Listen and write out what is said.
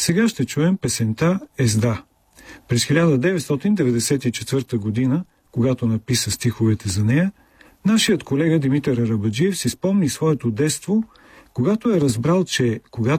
сега ще чуем песента «Езда». През 1994 година, когато написа стиховете за нея, нашият колега Димитър Арабаджиев си спомни своето детство, когато е разбрал, че когато